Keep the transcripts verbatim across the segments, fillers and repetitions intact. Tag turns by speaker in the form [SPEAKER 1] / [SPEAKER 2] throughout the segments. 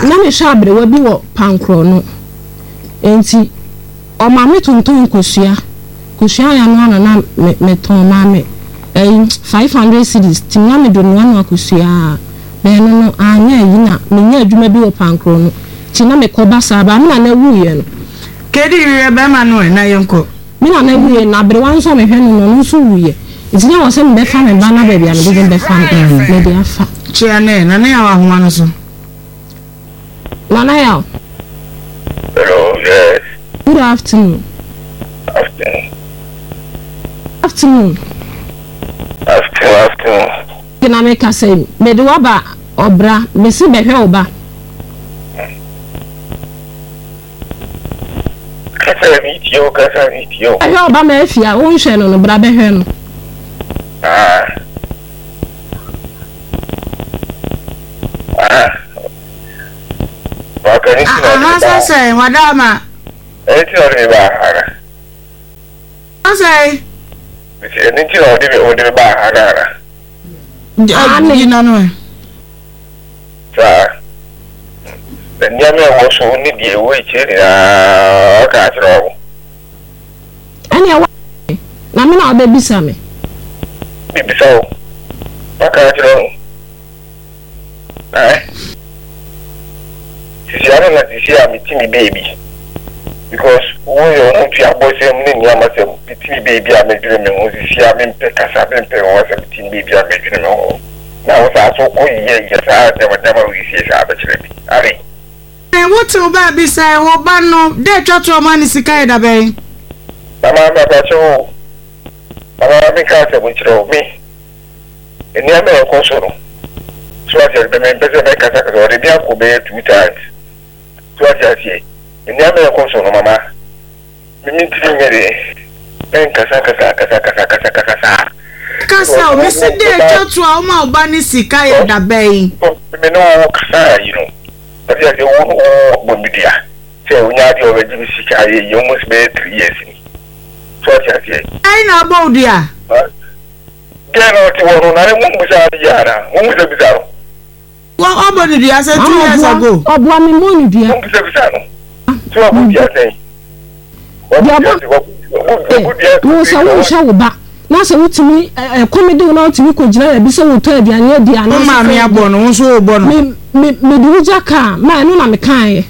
[SPEAKER 1] na me hwa abrewa bi wo pankro no enti o ma me tonton kosua kosua ya no na me ton ma me eh five hundred cedis ti na me do no na kosua be no no anya yi na me nya adwuma bi wo pankro no ti na me koba saba me na na wuye no
[SPEAKER 2] kedi wiye be ma no na yenko
[SPEAKER 1] me na na wuye na abrewa nso me hwe no no nso wuye enti na wo se me be fa me ba na ba bia me be fa me de afa
[SPEAKER 2] chiane na na ya wa ho no so
[SPEAKER 1] Nana ya.
[SPEAKER 3] Hello, yes.
[SPEAKER 1] Good afternoon.
[SPEAKER 3] Afternoon.
[SPEAKER 1] Afternoon.
[SPEAKER 3] Afternoon, afternoon.
[SPEAKER 1] Kina me ka say, me de waba obra, me si be hwe oba.
[SPEAKER 3] Kasa mi tio, kasa mi tio.
[SPEAKER 1] Hwe oba me afia, wo nhwe no no bra be hwe no.
[SPEAKER 3] Ah. Ah. Wakani
[SPEAKER 2] ah sasa madama
[SPEAKER 3] eti ori ba ara
[SPEAKER 2] sasa
[SPEAKER 3] eti eti ori ori ba ara
[SPEAKER 2] ani na no
[SPEAKER 3] sa nya me wo so ni die wo ichiri na ka tro
[SPEAKER 1] ani awa na me na obebisa me
[SPEAKER 3] bibisa o ka tro eh Siara na tisia mitimi baby because wo yo no tia boy say me ni amasem mitimi baby a medwere me ho sia me mpe kasa me mpe wo say mitimi baby a medwere me ho na wo sa so ko ye ye sa de wadama wi sie sa ba kire bi ari
[SPEAKER 2] eh wo to ba bi say wo ba no de twato ma ni sika da ben
[SPEAKER 3] mama ba ba cho mama me ka se bu kire mi eni ame ko so no so a je be me be se be kasa ka de bia ko be two times What I say? In the other console, Mamma. Minting it. Ben Casaka, Casaka, Casaka, Casaka.
[SPEAKER 2] Casa, Mister Day, to our mouth, Bunny Sika, da bay.
[SPEAKER 3] We know Casa, you know. But yes, you won't be there. Say, when you're already Sika, you almost made three years. What I say?
[SPEAKER 2] I know about dear.
[SPEAKER 3] Get out to one, I won't be out the yard. Who was a bizarre?
[SPEAKER 2] Well, Obony dia say two years ago.
[SPEAKER 1] Obwa mi moni dia.
[SPEAKER 3] Who was a bizarre? So what would you say? What would you say?
[SPEAKER 1] Wo sa wo sha wo ba. Na se wutimi eh comedy na wutimi ko jira bi se wo to aduane dia na.
[SPEAKER 2] Ma me abo no wo so obo no.
[SPEAKER 1] Me me me du jaka ma no na me kan ye.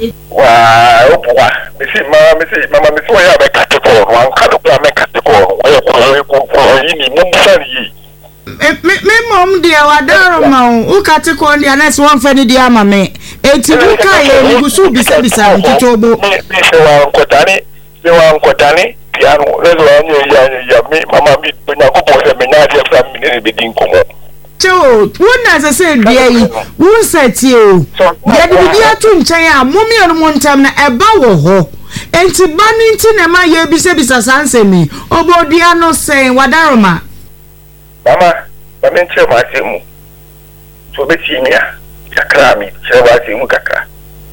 [SPEAKER 3] Wa opwa. Me si mama me si mama me so ya be katekọ. Wan ka do me katekọ. Wo ko ko ko yi ni mu san yi.
[SPEAKER 2] Me me mom dia wadaro ma o katekọ dia na se won fa ni dia ma me. Enti du ka ye ni gusu bisa bisa ntotobo.
[SPEAKER 3] Me se wa nkotani, se wa nkotani. Piano, rezo anyo ya ya mi mama mi na ko bo se me na dia fra mi ne be din komo.
[SPEAKER 2] Cho, wona se se dia yi, won seti o. Ya de dia tu nchen a momi onu montam na eba wo ho. Enti ba ni nti na ma ye bi se bisa sanse mi. Obo dia no se wadaroma.
[SPEAKER 3] Mama, ba men che ma se mu. So be ti mi a, kakra mi, che wa se mu kakra.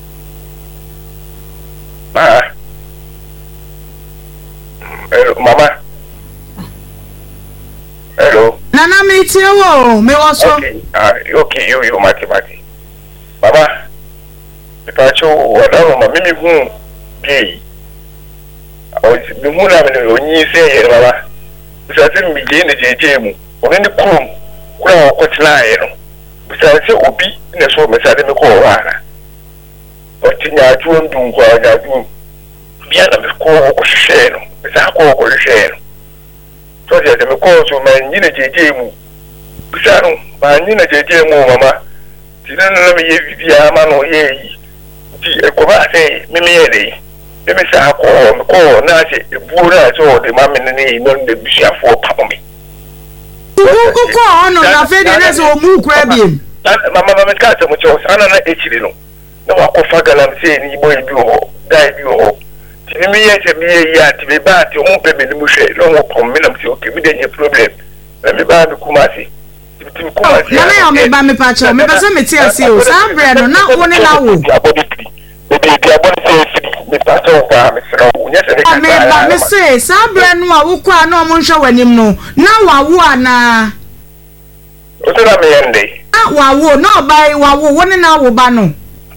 [SPEAKER 3] Ma. Hello, mama. Hello.
[SPEAKER 2] Nana me tie wo, me wo so.
[SPEAKER 3] Okay, ah, okay, you you mati mati. Mama. Ka cho wada mama mimi hu gay. O mi hu na me onyi se ye mama. Bisa se mi gay na jeje mu. O ne krum. Kura ko tla ye no. Bisa se obi na so me sa de me ko wa na. O tinya tuon dun ko ga dun. Bia na me ko ko hye no. Bisa ko ko hye no. So je me ko so man nyina jeje mu. Bisa no, ba nyina jeje mu mama. Ti na na me ye bibia ma no ye yi. Ti e ko ba se me me ye de. Me me sa ko ko na se e bu na so de ma me ne no de bisia fo pa me.
[SPEAKER 2] Ku ko ono na fe de na so mu kura biem.
[SPEAKER 3] Mama mama ka se mu cho sana na echiri no. Na wa ko fagala me se ni boy bi ho, dai bi ho. Ti me ye se me ye ya ti be ba ti o mu pe me ni mu hwe no wo kom me na me se o ke bi de nye problem. Na me ba bi kumasi. Ti mi kumasi.
[SPEAKER 2] Na me o me ba me pa cho, me ba se me ti ase o. Sa bre no na wo ne na wo.
[SPEAKER 3] Baby bi abon se me pa cho ka me se o nya se ne ka.
[SPEAKER 2] Me ba me se sa bre no a wo kwa na o mo nhwe wanim no. Na wa wo ana.
[SPEAKER 3] O se na me yende.
[SPEAKER 2] Ah wa wo na ba wa wo wo ne na wo ba no.